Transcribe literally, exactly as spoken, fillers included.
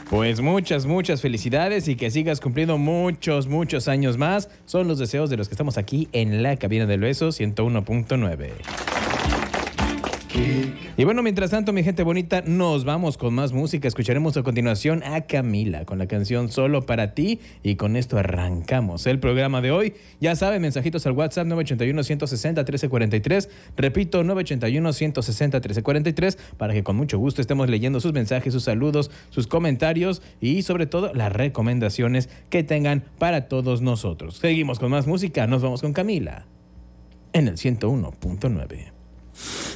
Pues muchas, muchas felicidades y que sigas cumpliendo muchos, muchos años más. Son los deseos de los que estamos aquí en la cabina del beso ciento uno punto nueve. Y bueno, mientras tanto, mi gente bonita, nos vamos con más música. Escucharemos a continuación a Camila con la canción Solo para ti. Y con esto arrancamos el programa de hoy. Ya saben, mensajitos al WhatsApp nueve ocho uno, uno seis cero, uno tres cuatro tres. Repito, nueve ocho uno, uno seis cero, uno tres cuatro tres, para que con mucho gusto estemos leyendo sus mensajes, sus saludos, sus comentarios y sobre todo las recomendaciones que tengan para todos nosotros. Seguimos con más música. Nos vamos con Camila en el ciento uno punto nueve.